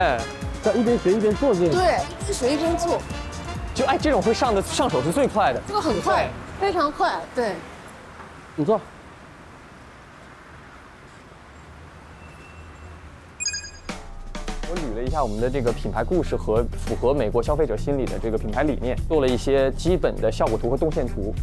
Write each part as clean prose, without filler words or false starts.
哎， 在一边学一边做这件事。 对，一边学一边做， 就哎，这种会上手是最快的。 这个很快，非常快。对， 你做。 我捋了一下我们的这个品牌故事和符合美国消费者心理的这个品牌理念，做了一些基本的效果图和动线图。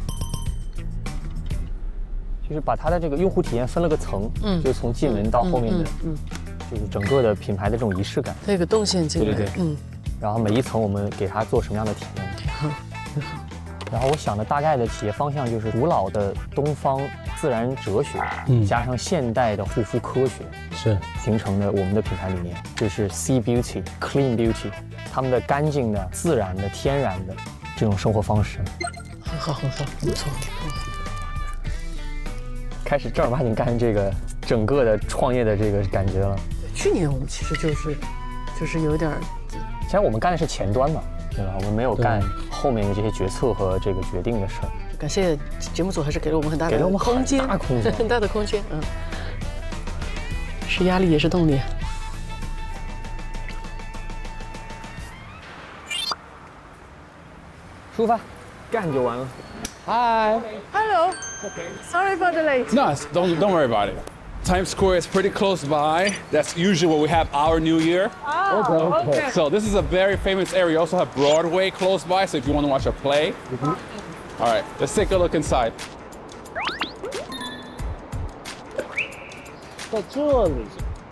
就是把它的这个用户体验分了个层，就是从进门到后面的，就是整个的品牌的这种仪式感。 它有个动线进来， 对，然后每一层我们给它做什么样的体验？然后我想的大概的企业方向就是古老的东方自然哲学，加上现代的护肤科学， 是形成的我们的品牌理念，就是 See Beauty, Clean Beauty， 他们的干净的、自然的、天然的这种生活方式。 很好，很好，不错。 开始正儿八经干这个整个的创业的这个感觉了。 去年我们其实就是有点， 其实我们干的是前端嘛，对吧？我们没有干后面的这些决策和这个决定的事儿。 感谢节目组还是给了我们很大的空间， 很大的空间，是压力也是动力。 出发，干就完了。 Hi. Hello. Sorry for the late. No, don't worry about it. Times Square is pretty close by. That's usually where we have our New Year. Oh, okay. So this is a very famous area. You also have Broadway close by, so if you want to watch a play. All right, let's take a look inside. 在这里。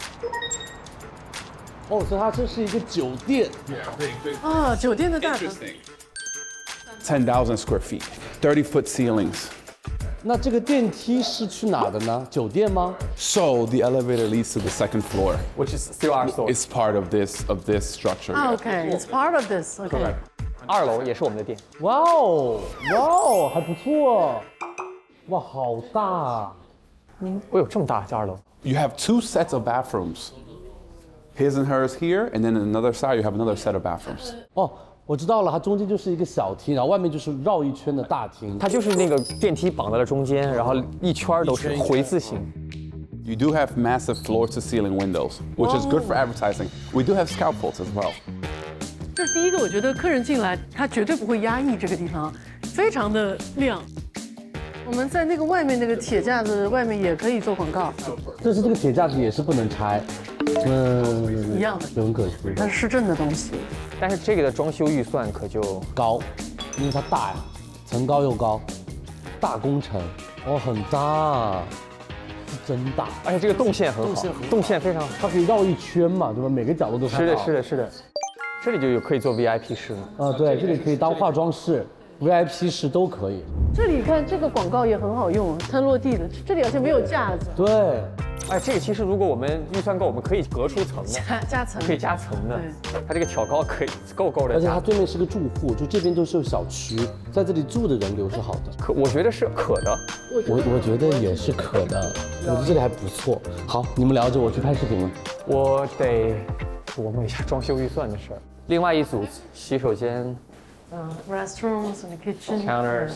哦，所以它这是一个酒店。 啊，酒店的大堂。 10,000 square feet, 30-foot ceilings. 那这个电梯是去哪的呢？酒店吗 So the elevator leads to the second floor. Which is still our store. It's part of this structure. Okay, it's part of this. Okay. 2楼也是我们的店。 哇哦，哇哦，还不错。哇，好大啊！ 我有这么大在2楼。 You have 2 sets of bathrooms. His and hers here, and then on another side you have another set of bathrooms. 哦，我知道了，它中间就是一个小厅，然后外面就是绕一圈的大厅。 它就是那个电梯绑在了中间，然后一圈都是回字形。 You do have massive floor-to-ceiling windows, which is good for advertising. We do have scaffolds as well. 这是第一个，我觉得客人进来，他绝对不会压抑这个地方，非常的亮。我们在那个外面那个铁架子外面也可以做广告， 但是这个铁架子也是不能拆， 一样的， 很可惜。 它是市政的东西。 但是这个的装修预算可就高，因为它大呀，层高又高，大工程，哦，很大，是真大， 而且这个动线很好，动线非常好， 它可以绕一圈嘛，对吧？每个角落都看到。 是的，是的。这里就有可以做 VIP 室了。 对，这里可以当化妆室。 VIP 室都可以。 这里看这个广告也很好用，它落地的，这里好像没有架子。 对， 哎，这个其实如果我们预算够，我们可以隔出层的， 加层， 可以加层的。它这个挑高可以够的。 而且它对面是个住户，就这边都是有小区，在这里住的人流是好的。 我觉得是可的。 我觉得也是可的，我觉得这里还不错。好，你们聊着，我去拍视频了。 我得琢磨一下装修预算的事儿。另外一组洗手间。 restrooms and kitchen counters，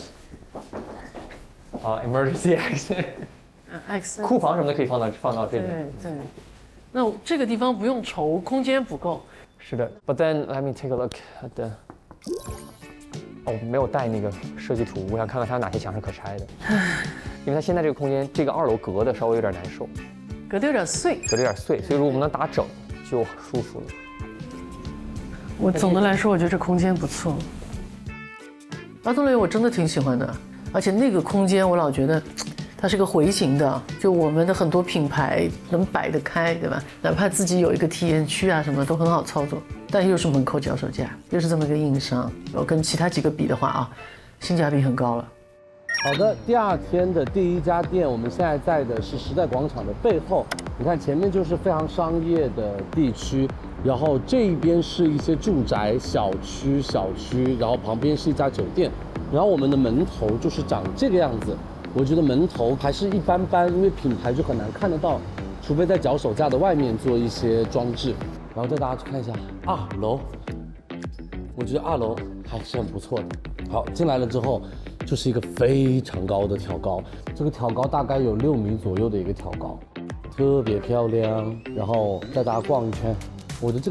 emergency exit， 库房什么的可以放到这里。 对，那这个地方不用愁空间不够。 是的 ，But then let me take a look at the， 哦，没有带那个设计图，我想看看它有哪些墙是可拆的。因为它现在这个空间，这个2楼隔的稍微有点难受， 隔得有点碎， 所以如果我们能打整就舒服了。 我总的来说，我觉得这空间不错。 阿东雷我真的挺喜欢的，而且那个空间我老觉得它是个回形的，就我们的很多品牌能摆得开，对吧？哪怕自己有一个体验区啊，什么都很好操作，但又是门口脚手架，又是这么一个硬伤，我跟其他几个比的话啊，性价比很高了。 好的，第2天的第1家店，我们现在在的是时代广场的背后，你看前面就是非常商业的地区。 然后这一边是一些住宅小区，然后旁边是一家酒店，然后我们的门头就是长这个样子。我觉得门头还是一般般，因为品牌就很难看得到，除非在脚手架的外面做一些装置。然后带大家去看一下2楼，我觉得2楼还是很不错的。好，进来了之后就是一个非常高的挑高，这个挑高大概有6米左右的一个挑高，特别漂亮。然后带大家逛一圈。 我的这个